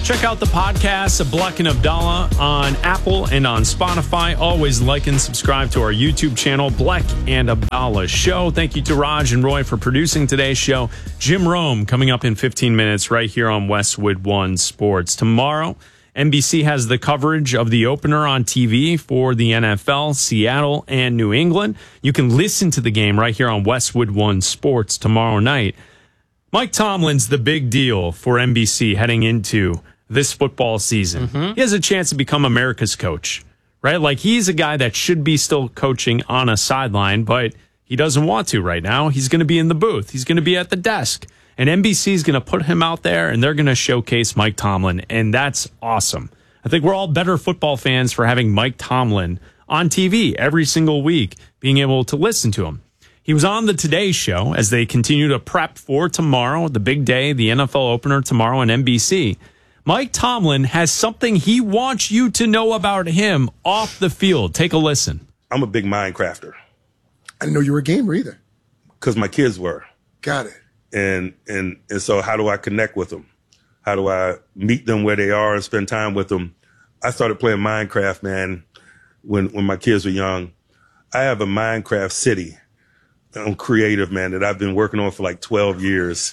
Check out the podcast of Bleck and Abdallah on Apple and on Spotify. Always like and subscribe to our YouTube channel, Bleck and Abdallah Show. Thank you to Raj and Roy for producing today's show. Jim Rome coming up in 15 minutes right here on Westwood One Sports. Tomorrow, NBC has the coverage of the opener on TV for the NFL, Seattle and New England. You can listen to the game right here on Westwood One Sports tomorrow night. Mike Tomlin's the big deal for NBC heading into this football season. He has a chance to become America's coach, right? Like, he's a guy that should be still coaching on a sideline, but he doesn't want to right now. He's going to be in the booth. He's going to be at the desk. And NBC is going to put him out there, and they're going to showcase Mike Tomlin, and that's awesome. I think we're all better football fans for having Mike Tomlin on TV every single week, being able to listen to him. He was on the Today Show as they continue to prep for tomorrow, the big day, the NFL opener tomorrow on NBC. Mike Tomlin has something he wants you to know about him off the field. Take a listen. I'm a big Minecrafter. I didn't know you were a gamer either. Because my kids were. Got it. And so how do I connect with them? How do I meet them where they are and spend time with them? I started playing Minecraft, man, when my kids were young. I have a Minecraft city. I'm creative, man, that I've been working on for like 12 years.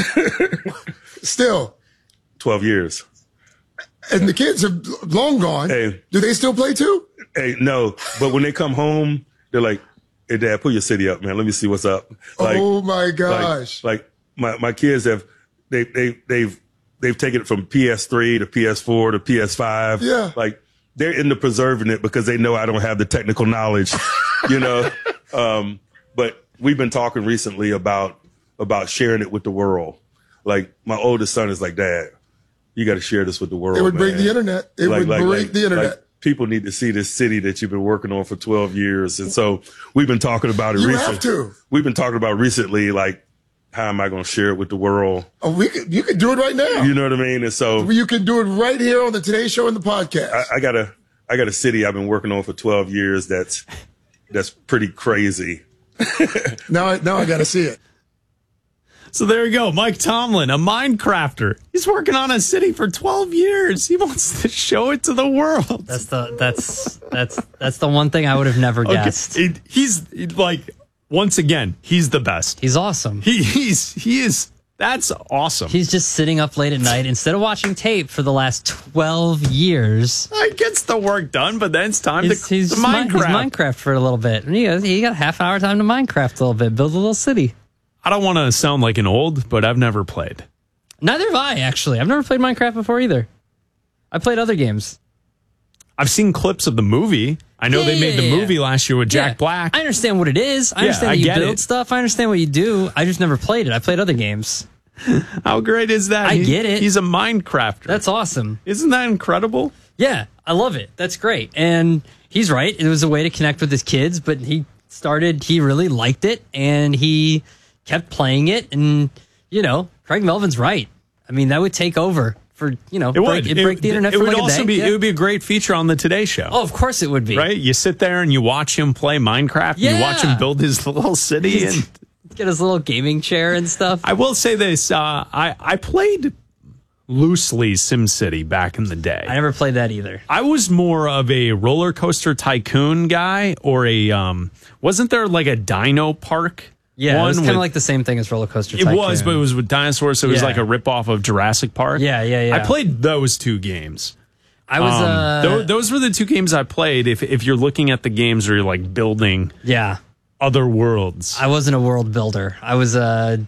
Still. 12 years. And the kids are long gone. Hey, do they still play too? Hey, no. But when they come home, they're like, "Hey, Dad, pull your city up, man. Let me see what's up." Like, oh my gosh! Like my kids have they've taken it from PS3 to PS4 to PS5. Yeah. Like, they're into preserving it because they know I don't have the technical knowledge, you know. But we've been talking recently about sharing it with the world. Like, my oldest son is like, "Dad, you got to share this with the world." It would break man. the internet. It would break the internet. Like, people need to see this city that you've been working on for 12 years. And so we've been talking about it recently. You have to. We've been talking about recently, like, how am I going to share it with the world? Oh, you could do it right now. You know what I mean? And so you can do it right here on the Today Show and the podcast. I got a city I've been working on for 12 years that's pretty crazy. Now I got to see it. So there you go, Mike Tomlin, a Minecrafter. He's working on a city for 12 years. He wants to show it to the world. That's the one thing I would have never guessed. He's like, once again, he's the best. He's awesome. He is. That's awesome. He's just sitting up late at night instead of watching tape for the last 12 years. He gets the work done, but then it's time to He's Minecraft. He's Minecraft for a little bit. And he got a half hour time to Minecraft a little bit, build a little city. I don't want to sound like an old, but I've never played. Neither have I, actually. I've never played Minecraft before either. I played other games. I've seen clips of the movie. I know they made the movie last year with Jack Black. I understand what it is. I understand that you build stuff. I understand what you do. I just never played it. I played other games. How great is that? I get it. He's a Minecrafter. That's awesome. Isn't that incredible? Yeah, I love it. That's great. And he's right. It was a way to connect with his kids, but he really liked it, and he kept playing it. And, Craig Melvin's right. I mean, that would take over for, break the internet for like a day. It would be a great feature on the Today Show. Oh, of course it would be. Right? You sit there and you watch him play Minecraft. Yeah. You watch him build his little city and get his little gaming chair and stuff. I will say this. I played loosely SimCity back in the day. I never played that either. I was more of a roller coaster tycoon guy, or wasn't there like a dino park? Yeah, it was kind of like the same thing as Roller Coaster Tycoon. It was, but it was with dinosaurs, so it was like a ripoff of Jurassic Park. Yeah. I played those two games. I was those were the two games I played. If you're looking at the games where you're like building other worlds. I wasn't a world builder. I was a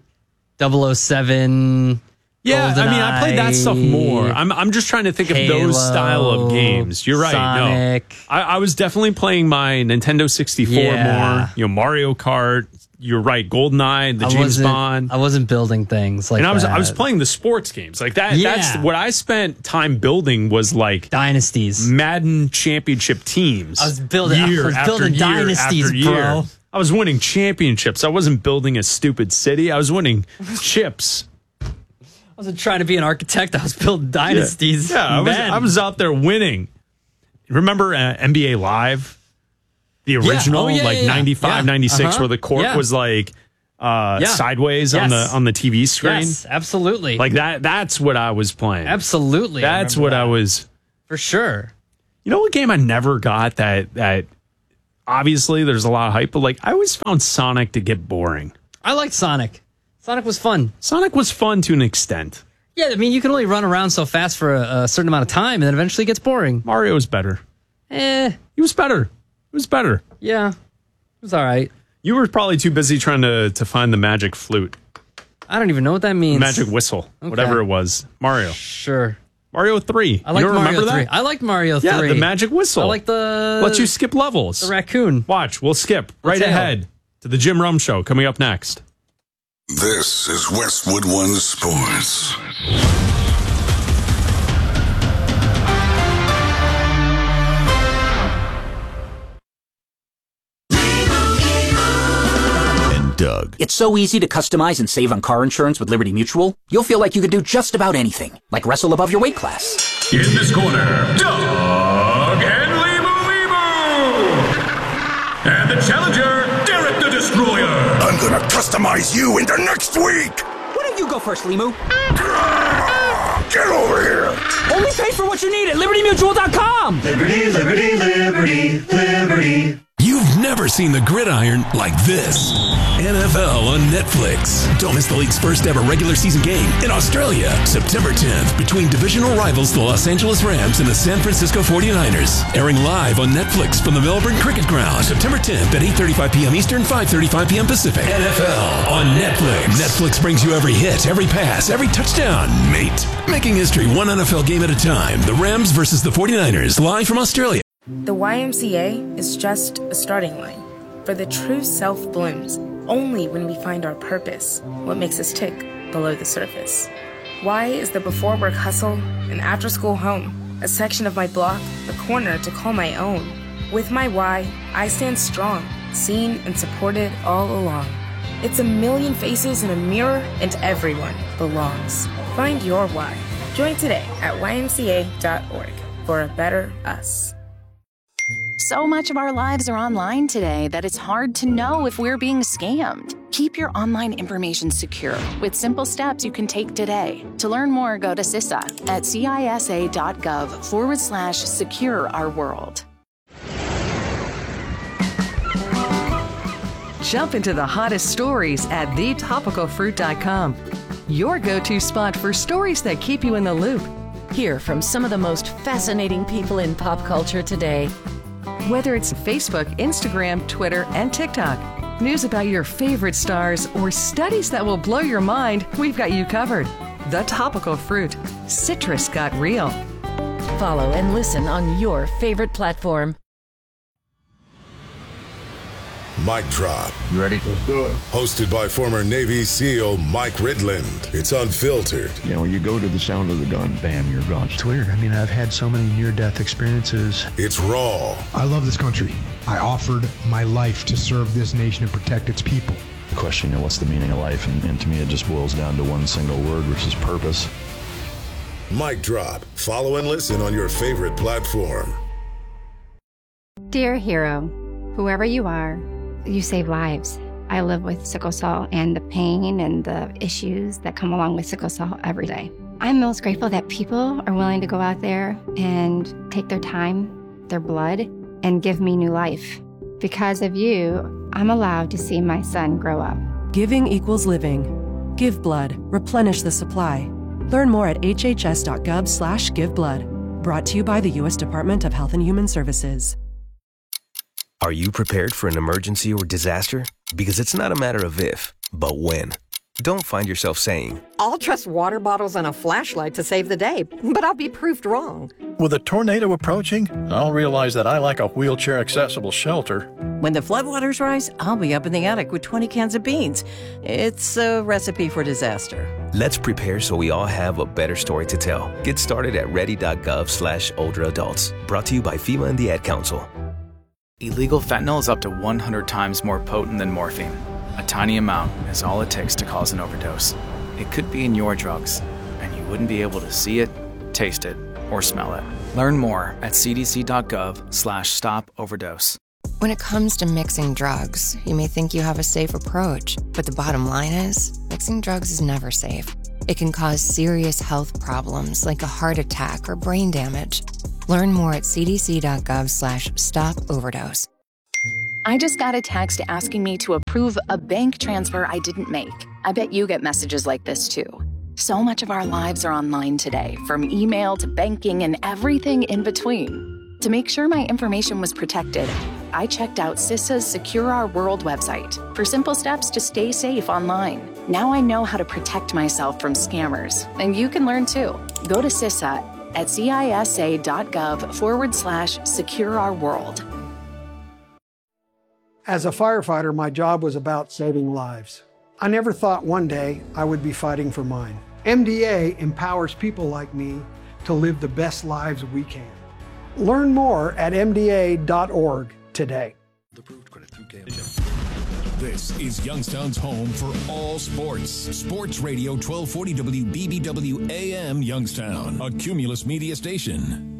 007. Yeah, GoldenEye, I played that stuff more. I'm just trying to think Halo, of those style of games. You're right. Sonic. No, I was definitely playing my Nintendo 64 more. Mario Kart. You're right. GoldenEye, the James Bond. I wasn't building things like that. And I was playing the sports games like that. Yeah. That's what I spent time building, was like dynasties, Madden championship teams. I was building dynasties, bro. I was winning championships. I wasn't building a stupid city. I was winning chips. I wasn't trying to be an architect. I was building dynasties. Yeah, I was out there winning. Remember NBA Live? The original, 95, 96, where the court was like sideways on the TV screen. Yes, absolutely. Like that's what I was playing. Absolutely. That's what I was. For sure. You know what game I never got that obviously there's a lot of hype, but like I always found Sonic to get boring. I liked Sonic. Sonic was fun. Sonic was fun to an extent. Yeah, I mean, you can only run around so fast for a certain amount of time, and then eventually it gets boring. Mario was better. He was better. It was better. Yeah, it was all right. You were probably too busy trying to find the magic flute. I don't even know what that means. Magic whistle, whatever it was. Mario. Sure. Mario 3. I like Mario 3. I like Mario 3. Yeah, the magic whistle. I like the... Lets you skip levels. The raccoon. Watch, we'll skip right ahead to the Jim Rome Show coming up next. This is Westwood One Sports. Doug. It's so easy to customize and save on car insurance with Liberty Mutual. You'll feel like you could do just about anything, like wrestle above your weight class. In this corner, Doug and Limu. And the challenger, Derek the Destroyer. I'm gonna customize you into next week. Why don't you go first, Limu? Get over here. Only pay for what you need at LibertyMutual.com. Liberty, liberty, liberty, liberty. You've never seen the gridiron like this. NFL on Netflix. Don't miss the league's first ever regular season game in Australia, September 10th, between divisional rivals the Los Angeles Rams and the San Francisco 49ers. Airing live on Netflix from the Melbourne Cricket Ground, September 10th at 8:35 p.m. Eastern, 5:35 p.m. Pacific. NFL on Netflix. Netflix brings you every hit, every pass, every touchdown, mate. Making history one NFL game at a time. The Rams versus the 49ers, live from Australia. The YMCA is just a starting line, for the true self blooms only when we find our purpose, what makes us tick below the surface. Y is the before work hustle, an after school home, a section of my block, a corner to call my own. With my Y, I stand strong, seen and supported all along. It's a million faces in a mirror, and everyone belongs. Find your Y. Join today at ymca.org for a better us. So much of our lives are online today that it's hard to know if we're being scammed. Keep your online information secure with simple steps you can take today. To learn more, go to CISA at cisa.gov/secure our world. Jump into the hottest stories at thetopicalfruit.com. Your go-to spot for stories that keep you in the loop. Hear from some of the most fascinating people in pop culture today. Whether it's Facebook, Instagram, Twitter, and TikTok, news about your favorite stars, or studies that will blow your mind, we've got you covered. The Topical Fruit. Citrus got real. Follow and listen on your favorite platform. Mic Drop. You ready? Let's do it. Hosted by former Navy SEAL Mike Ridland. It's unfiltered. You know, you go to the sound of the gun, bam, you're gone. It's weird. I mean, I've had so many near-death experiences. It's raw. I love this country. I offered my life to serve this nation and protect its people. The question, you know, what's the meaning of life? And to me, it just boils down to one single word, which is purpose. Mic Drop. Follow and listen on your favorite platform. Dear hero, whoever you are, you save lives. I live with sickle cell and the pain and the issues that come along with sickle cell every day. I'm most grateful that people are willing to go out there and take their time, their blood, and give me new life. Because of you, I'm allowed to see my son grow up. Giving equals living. Give blood. Replenish the supply. Learn more at hhs.gov/giveblood. Brought to you by the U.S. Department of Health and Human Services. Are you prepared for an emergency or disaster? Because it's not a matter of if, but when. Don't find yourself saying, I'll trust water bottles and a flashlight to save the day, but I'll be proved wrong. With a tornado approaching, I'll realize that I like a wheelchair-accessible shelter. When the floodwaters rise, I'll be up in the attic with 20 cans of beans. It's a recipe for disaster. Let's prepare so we all have a better story to tell. Get started at ready.gov/older adults. Brought to you by FEMA and the Ad Council. Illegal fentanyl is up to 100 times more potent than morphine. A tiny amount is all it takes to cause an overdose. It could be in your drugs, and you wouldn't be able to see it, taste it, or smell it. Learn more at cdc.gov/stop overdose. When it comes to mixing drugs, you may think you have a safe approach, but the bottom line is, mixing drugs is never safe. It can cause serious health problems like a heart attack or brain damage. Learn more at cdc.gov/stop-overdose. I just got a text asking me to approve a bank transfer I didn't make. I bet you get messages like this too. So much of our lives are online today, from email to banking and everything in between. To make sure my information was protected, I checked out CISA's Secure Our World website for simple steps to stay safe online. Now I know how to protect myself from scammers, and you can learn too. Go to CISA at cisa.gov/secure-our-world. As a firefighter, my job was about saving lives. I never thought one day I would be fighting for mine. MDA empowers people like me to live the best lives we can. Learn more at mda.org today. This is Youngstown's home for all sports. Sports Radio 1240 WBBW AM Youngstown, a Cumulus Media station.